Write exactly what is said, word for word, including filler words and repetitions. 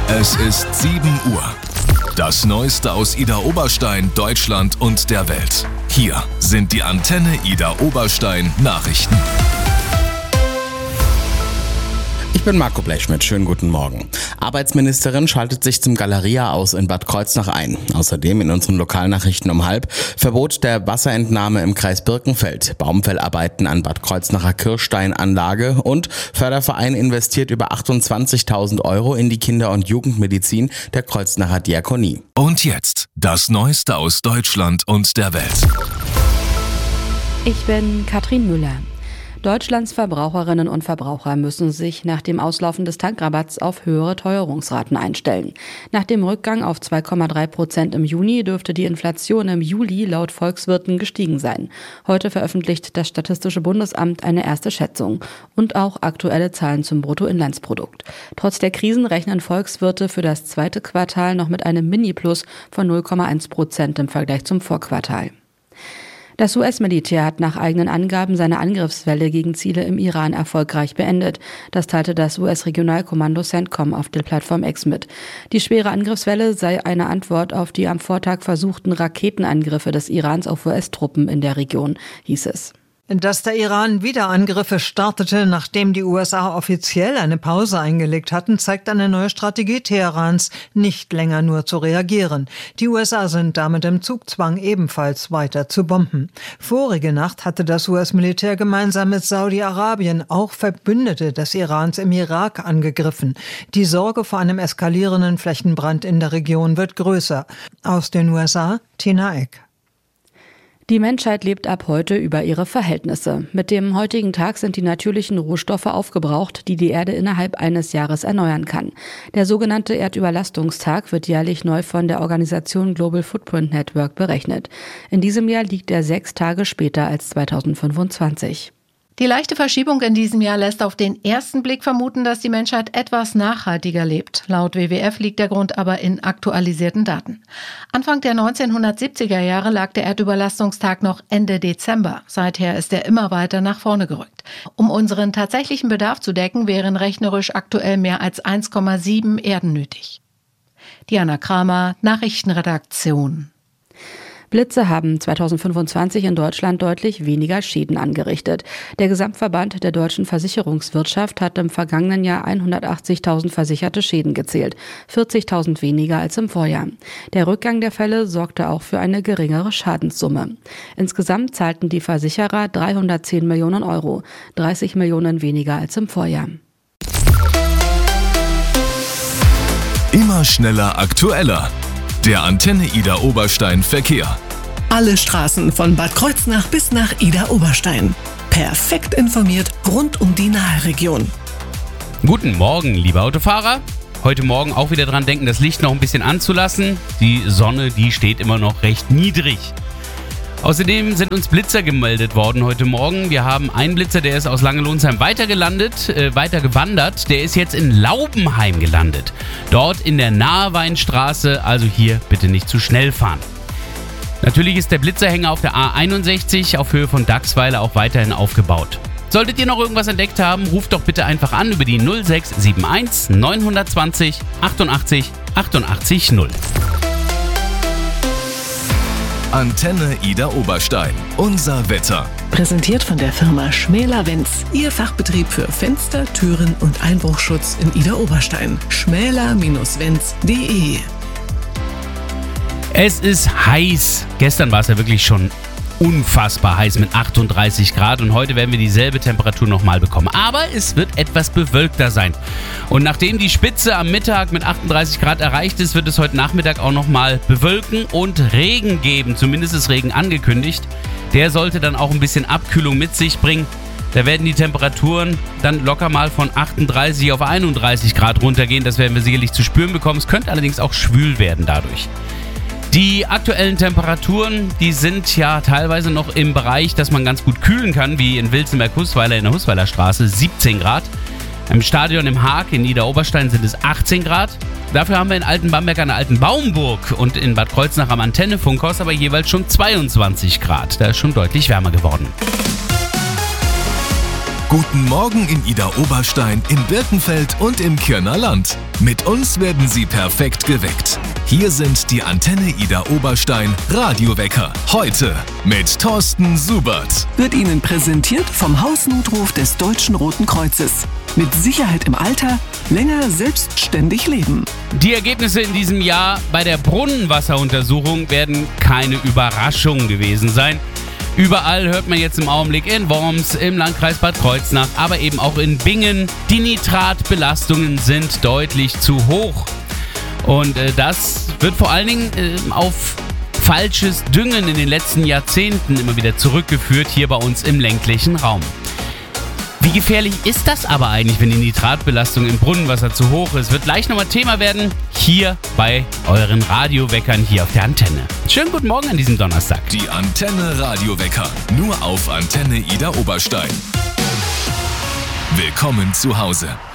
Es ist sieben Uhr. Das Neueste aus Idar Oberstein, Deutschland und der Welt. Hier sind die Antenne Idar Oberstein Nachrichten. Ich bin Marco Blechschmidt, schönen guten Morgen. Arbeitsministerin schaltet sich zum Galeria aus in Bad Kreuznach ein. Außerdem in unseren Lokalnachrichten um halb Verbot der Wasserentnahme im Kreis Birkenfeld, Baumfellarbeiten an Bad Kreuznacher Kirchsteinanlage und Förderverein investiert über achtundzwanzigtausend Euro in die Kinder- und Jugendmedizin der Kreuznacher Diakonie. Und jetzt das Neueste aus Deutschland und der Welt. Ich bin Katrin Müller. Deutschlands Verbraucherinnen und Verbraucher müssen sich nach dem Auslaufen des Tankrabatts auf höhere Teuerungsraten einstellen. Nach dem Rückgang auf zwei Komma drei Prozent im Juni dürfte die Inflation im Juli laut Volkswirten gestiegen sein. Heute veröffentlicht das Statistische Bundesamt eine erste Schätzung und auch aktuelle Zahlen zum Bruttoinlandsprodukt. Trotz der Krisen rechnen Volkswirte für das zweite Quartal noch mit einem Mini-Plus von null Komma eins Prozent im Vergleich zum Vorquartal. Das U S-Militär hat nach eigenen Angaben seine Angriffswelle gegen Ziele im Iran erfolgreich beendet. Das teilte das U S-Regionalkommando CENTCOM auf der Plattform X mit. Die schwere Angriffswelle sei eine Antwort auf die am Vortag versuchten Raketenangriffe des Irans auf U S-Truppen in der Region, hieß es. Dass der Iran wieder Angriffe startete, nachdem die U S A offiziell eine Pause eingelegt hatten, zeigt eine neue Strategie Teherans, nicht länger nur zu reagieren. Die U S A sind damit im Zugzwang, ebenfalls weiter zu bomben. Vorige Nacht hatte das U S-Militär gemeinsam mit Saudi-Arabien auch Verbündete des Irans im Irak angegriffen. Die Sorge vor einem eskalierenden Flächenbrand in der Region wird größer. Aus den U S A, Tina Eck. Die Menschheit lebt ab heute über ihre Verhältnisse. Mit dem heutigen Tag sind die natürlichen Rohstoffe aufgebraucht, die die Erde innerhalb eines Jahres erneuern kann. Der sogenannte Erdüberlastungstag wird jährlich neu von der Organisation Global Footprint Network berechnet. In diesem Jahr liegt er sechs Tage später als zweitausendfünfundzwanzig. Die leichte Verschiebung in diesem Jahr lässt auf den ersten Blick vermuten, dass die Menschheit etwas nachhaltiger lebt. Laut W W F liegt der Grund aber in aktualisierten Daten. Anfang der neunzehnhundertsiebziger Jahre lag der Erdüberlastungstag noch Ende Dezember. Seither ist er immer weiter nach vorne gerückt. Um unseren tatsächlichen Bedarf zu decken, wären rechnerisch aktuell mehr als eins Komma sieben Erden nötig. Diana Kramer, Nachrichtenredaktion. Blitze haben zweitausendfünfundzwanzig in Deutschland deutlich weniger Schäden angerichtet. Der Gesamtverband der deutschen Versicherungswirtschaft hat im vergangenen Jahr hundertachtzigtausend versicherte Schäden gezählt, vierzigtausend weniger als im Vorjahr. Der Rückgang der Fälle sorgte auch für eine geringere Schadenssumme. Insgesamt zahlten die Versicherer dreihundertzehn Millionen Euro, dreißig Millionen weniger als im Vorjahr. Immer schneller, aktueller. Der Antenne Idar Oberstein Verkehr. Alle Straßen von Bad Kreuznach bis nach Idar Oberstein. Perfekt informiert rund um die Nahregion. Guten Morgen, liebe Autofahrer. Heute Morgen auch wieder dran denken, das Licht noch ein bisschen anzulassen. Die Sonne, die steht immer noch recht niedrig. Außerdem sind uns Blitzer gemeldet worden heute Morgen. Wir haben einen Blitzer, der ist aus Langelonsheim weitergelandet, äh, weitergewandert. Der ist jetzt in Laubenheim gelandet. Dort in der Naheweinstraße, also hier bitte nicht zu schnell fahren. Natürlich ist der Blitzerhänger auf der A einundsechzig auf Höhe von Dachsweiler auch weiterhin aufgebaut. Solltet ihr noch irgendwas entdeckt haben, ruft doch bitte einfach an über die null sechs sieben eins neun zwei null achtundachtzig achtundachtzig null. Antenne Idar Oberstein. Unser Wetter. Präsentiert von der Firma Schmäler Wenz. Ihr Fachbetrieb für Fenster, Türen und Einbruchschutz in Idar Oberstein. schmäler Bindestrich wenz punkt de. Es ist heiß. Gestern war es ja wirklich schon unfassbar heiß mit achtunddreißig Grad und heute werden wir dieselbe Temperatur nochmal bekommen. Aber es wird etwas bewölkter sein. Und nachdem die Spitze am Mittag mit achtunddreißig Grad erreicht ist, wird es heute Nachmittag auch nochmal bewölken und Regen geben. Zumindest ist Regen angekündigt. Der sollte dann auch ein bisschen Abkühlung mit sich bringen. Da werden die Temperaturen dann locker mal von achtunddreißig auf einunddreißig Grad runtergehen. Das werden wir sicherlich zu spüren bekommen. Es könnte allerdings auch schwül werden dadurch. Die aktuellen Temperaturen, die sind ja teilweise noch im Bereich, dass man ganz gut kühlen kann, wie in Wilzenberg-Husweiler in der Husweiler Straße, siebzehn Grad. Im Stadion im Haag in Idar Oberstein sind es achtzehn Grad. Dafür haben wir in Altenbamberg an der Alten Baumburg und in Bad Kreuznach am Antennefunkhaus aber jeweils schon zweiundzwanzig Grad. Da ist schon deutlich wärmer geworden. Guten Morgen in Idar-Oberstein, in Birkenfeld und im Kirner Land. Mit uns werden Sie perfekt geweckt. Hier sind die Antenne Idar-Oberstein Radiowecker. Heute mit Thorsten Subert. Wird Ihnen präsentiert vom Hausnotruf des Deutschen Roten Kreuzes. Mit Sicherheit im Alter, länger selbstständig leben. Die Ergebnisse in diesem Jahr bei der Brunnenwasseruntersuchung werden keine Überraschung gewesen sein. Überall hört man jetzt im Augenblick in Worms, im Landkreis Bad Kreuznach, aber eben auch in Bingen, die Nitratbelastungen sind deutlich zu hoch. Und äh, das wird vor allen Dingen äh, auf falsches Düngen in den letzten Jahrzehnten immer wieder zurückgeführt, hier bei uns im ländlichen Raum. Wie gefährlich ist das aber eigentlich, wenn die Nitratbelastung im Brunnenwasser zu hoch ist? Wird gleich nochmal Thema werden, hier bei euren Radioweckern hier auf der Antenne. Schönen guten Morgen an diesem Donnerstag. Die Antenne Radiowecker, nur auf Antenne Idar-Oberstein. Willkommen zu Hause.